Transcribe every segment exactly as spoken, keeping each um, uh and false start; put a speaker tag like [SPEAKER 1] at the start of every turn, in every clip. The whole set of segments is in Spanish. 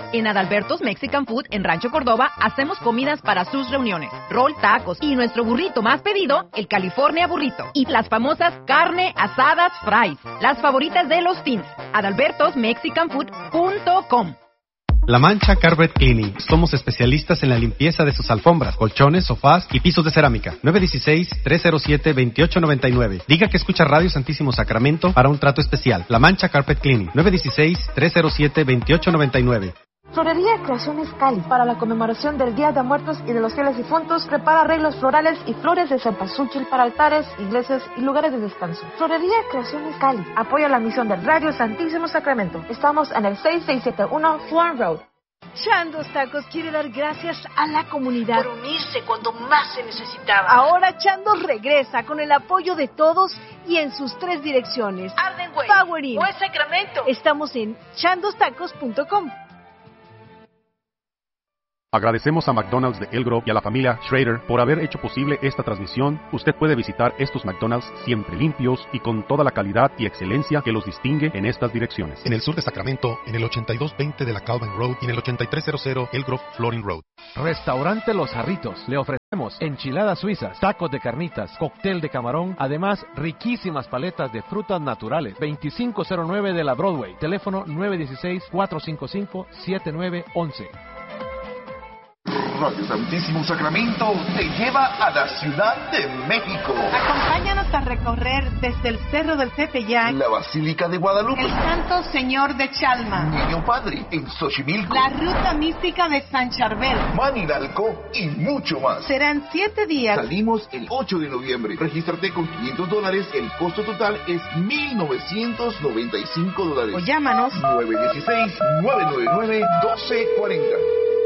[SPEAKER 1] En Adalberto's Mexican Food en Rancho Córdoba hacemos comidas para sus reuniones, rol, tacos y nuestro burrito más pedido, el California Burrito. Y las famosas carne, asadas, fries, las favoritas de los teens. adalbertos mexican food punto com.
[SPEAKER 2] La Mancha Carpet Cleaning. Somos especialistas en la limpieza de sus alfombras, colchones, sofás y pisos de cerámica. nueve uno seis, tres cero siete, dos ocho nueve nueve. Diga que escucha Radio Santísimo Sacramento para un trato especial. La Mancha Carpet Cleaning. nueve uno seis, tres cero siete, dos ocho nueve nueve.
[SPEAKER 3] Florería Creaciones Cali, para la conmemoración del Día de Muertos y de los Fieles Difuntos, prepara arreglos florales y flores de cempasúchil para altares, iglesias y lugares de descanso. Florería Creaciones Cali apoya la misión del Radio Santísimo Sacramento. Estamos en el seis seis siete uno Swan Road.
[SPEAKER 4] Chandos Tacos quiere dar gracias a la comunidad
[SPEAKER 5] por unirse cuando más se necesitaba.
[SPEAKER 4] Ahora Chandos regresa con el apoyo de todos y en sus tres direcciones:
[SPEAKER 5] Ardenway,
[SPEAKER 4] Power Inn
[SPEAKER 5] o en Sacramento.
[SPEAKER 4] Estamos en chandos tacos punto com.
[SPEAKER 6] Agradecemos a McDonald's de El Grove y a la familia Schrader por haber hecho posible esta transmisión. Usted puede visitar estos McDonald's siempre limpios y con toda la calidad y excelencia que los distingue en estas direcciones.
[SPEAKER 7] En el sur de Sacramento, en el ochenta y dos veinte de la Calvin Road y en el ochenta y tres cero El Grove Flooring Road.
[SPEAKER 8] Restaurante Los Jarritos. Le ofrecemos enchiladas suizas, tacos de carnitas, cóctel de camarón, además riquísimas paletas de frutas naturales. veinticinco cero nueve de la Broadway. Teléfono nueve uno seis, cuatro cinco cinco, siete nueve uno uno.
[SPEAKER 9] Radio Santísimo Sacramento te lleva a la Ciudad de México.
[SPEAKER 10] Acompáñanos a recorrer desde el Cerro del Tepeyac,
[SPEAKER 9] la Basílica de Guadalupe,
[SPEAKER 10] el Santo Señor de Chalma,
[SPEAKER 9] Niño Padre en Xochimilco,
[SPEAKER 10] la Ruta Mística de San Charbel,
[SPEAKER 9] Manilalco y mucho más.
[SPEAKER 10] Serán siete días.
[SPEAKER 9] Salimos el ocho de noviembre. Regístrate con quinientos dólares. El costo total es mil novecientos noventa y cinco dólares.
[SPEAKER 10] O llámanos
[SPEAKER 9] nueve uno seis, nueve nueve nueve, uno dos cuatro cero.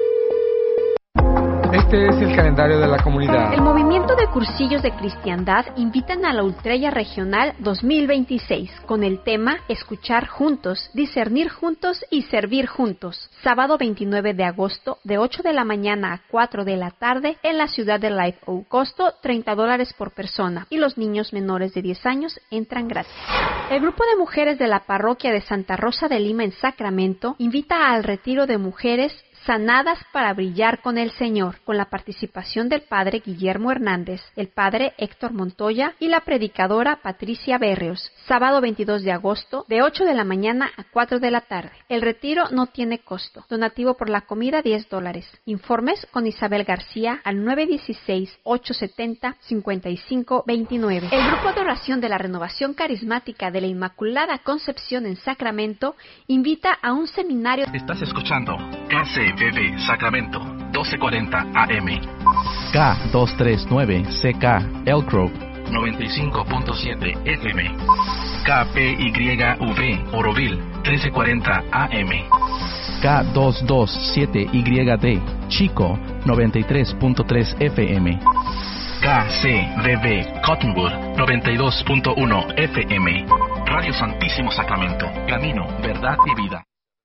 [SPEAKER 11] Este es el calendario de la comunidad.
[SPEAKER 12] El movimiento de cursillos de cristiandad invitan a la Ultrella Regional dos mil veintiséis con el tema Escuchar juntos, discernir juntos y servir juntos. Sábado veintinueve de agosto de ocho de la mañana a cuatro de la tarde en la ciudad de Live Oak. Costo treinta dólares por persona y los niños menores de diez años entran gratis. El grupo de mujeres de la parroquia de Santa Rosa de Lima en Sacramento invita al retiro de mujeres Sanadas para brillar con el Señor, con la participación del padre Guillermo Hernández, el padre Héctor Montoya y la predicadora Patricia Berrios. Sábado veintidós de agosto, de ocho de la mañana a cuatro de la tarde. El retiro no tiene costo. Donativo por la comida, diez dólares. Informes con Isabel García al nueve uno seis, ocho siete cero, cinco cinco dos nueve. El grupo de oración de la Renovación Carismática de la Inmaculada Concepción en Sacramento invita a un seminario.
[SPEAKER 13] Estás escuchando K C B B Sacramento, doce cuarenta A M.
[SPEAKER 14] K doscientos treinta y nueve C K Elk Grove,
[SPEAKER 13] noventa y cinco punto siete F M. K P Y V Oroville, trece cuarenta A M.
[SPEAKER 14] K doscientos veintisiete Y D Chico, noventa y tres punto tres F M.
[SPEAKER 13] K C B B Cottonwood, noventa y dos punto uno F M. Radio Santísimo Sacramento, camino, verdad y vida.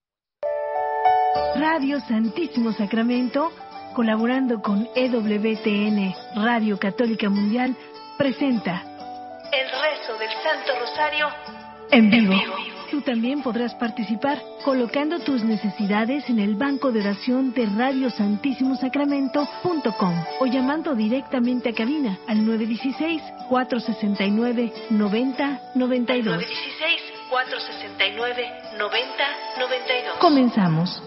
[SPEAKER 15] Radio Santísimo Sacramento, colaborando con E W T N Radio Católica Mundial, presenta
[SPEAKER 5] el rezo del Santo Rosario
[SPEAKER 15] en vivo. En vivo. Tú también podrás participar colocando tus necesidades en el banco de oración de radio santísimo sacramento punto com o llamando directamente a cabina al nueve uno seis, cuatro seis nueve, nueve cero nueve dos.
[SPEAKER 5] nueve uno seis, cuatro seis nueve, nueve cero nueve dos.
[SPEAKER 15] Comenzamos.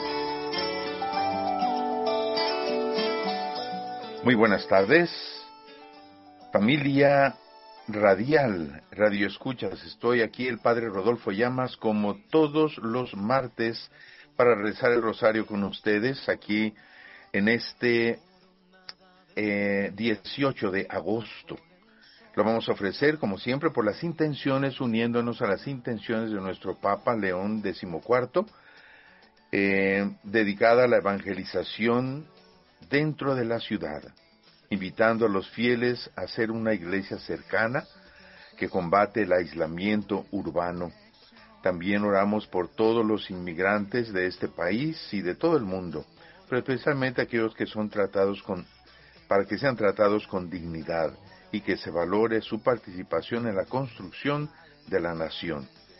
[SPEAKER 16] Muy buenas tardes, familia radial, radio escuchas. Estoy aquí, el Padre Rodolfo Llamas, como todos los martes, para rezar el rosario con ustedes, aquí en este eh, dieciocho de agosto. Lo vamos a ofrecer, como siempre, por las intenciones, uniéndonos a las intenciones de nuestro Papa León decimocuarto, eh, dedicada a la evangelización dentro de la ciudad, invitando a los fieles a ser una iglesia cercana que combate el aislamiento urbano. También oramos por todos los inmigrantes de este país y de todo el mundo, pero especialmente aquellos que son tratados con, para que sean tratados con dignidad y que se valore su participación en la construcción de la nación.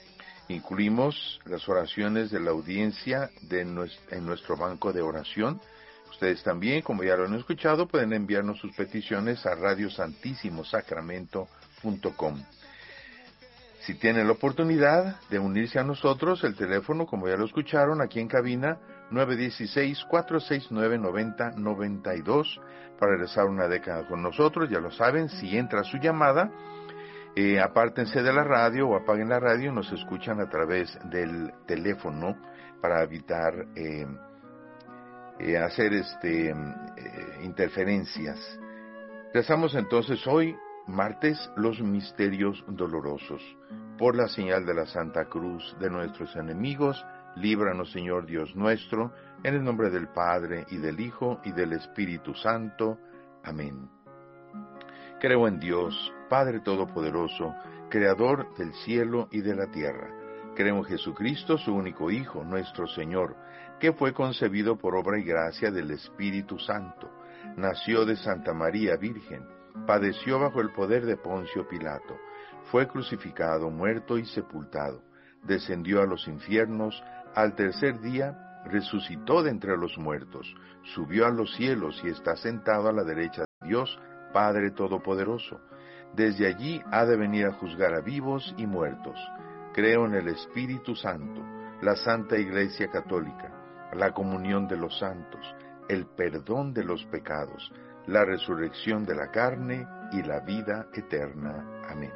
[SPEAKER 16] Incluimos las oraciones de la audiencia de nuestro, en nuestro banco de oración. Ustedes también, como ya lo han escuchado, pueden enviarnos sus peticiones a radio santísimo sacramento punto com. Si tienen la oportunidad de unirse a nosotros, el teléfono, como ya lo escucharon, aquí en cabina, nueve uno seis, cuatro seis nueve, nueve cero nueve dos, para regresar una década con nosotros. Ya lo saben, si entra su llamada, eh, apártense de la radio o apaguen la radio y nos escuchan a través del teléfono para evitar eh, eh, hacer este eh, interferencias. Rezamos entonces hoy, martes, los misterios dolorosos. Por la señal de la Santa Cruz de nuestros enemigos, líbranos, Señor Dios nuestro, en el nombre del Padre, y del Hijo, y del Espíritu Santo. Amén. Creo en Dios, Padre Todopoderoso, Creador del cielo y de la tierra. Creo en Jesucristo, su único Hijo, nuestro Señor, que fue concebido por obra y gracia del Espíritu Santo. Nació de Santa María Virgen, padeció bajo el poder de Poncio Pilato, fue crucificado, muerto y sepultado, descendió a los infiernos, al tercer día resucitó de entre los muertos, subió a los cielos y está sentado a la derecha de Dios, Padre Todopoderoso. Desde allí ha de venir a juzgar a vivos y muertos. Creo en el Espíritu Santo, la Santa Iglesia Católica, la comunión de los santos, el perdón de los pecados, la resurrección de la carne y la vida eterna. Amén.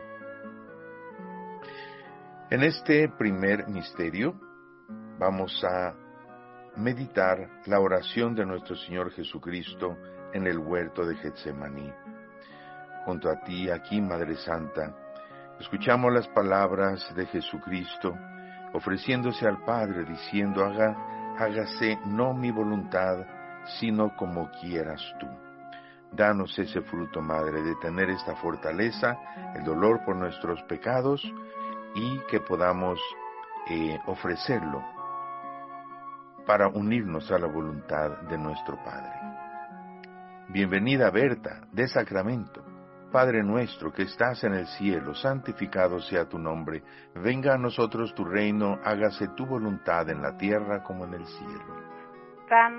[SPEAKER 16] En este primer misterio vamos a meditar la oración de nuestro Señor Jesucristo en el huerto de Getsemaní. Junto a ti, aquí, Madre Santa, escuchamos las palabras de Jesucristo, ofreciéndose al Padre, diciendo: Haga, hágase no mi voluntad, sino como quieras tú. Danos ese fruto, Madre, de tener esta fortaleza, el dolor por nuestros pecados, y que podamos eh, ofrecerlo para unirnos a la voluntad de nuestro Padre. Bienvenida Berta, de Sacramento. Padre nuestro que estás en el cielo, santificado sea tu nombre. Venga a nosotros tu reino, hágase tu voluntad en la tierra como en el cielo.
[SPEAKER 17] Danos